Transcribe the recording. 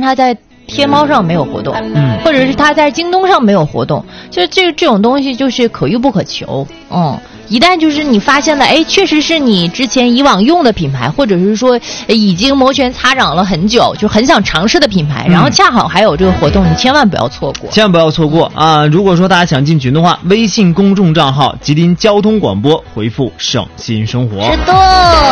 它在天猫上没有活动，或者是它在京东上没有活动，就这种东西就是可遇不可求。一旦就是你发现了，哎，确实是你之前以往用的品牌，或者是说已经摩拳擦掌了很久，就很想尝试的品牌，然后恰好还有这个活动，你千万不要错过， 千万不要错过啊！如果说大家想进群的话，微信公众账号吉林交通广播回复省心生活。 是的。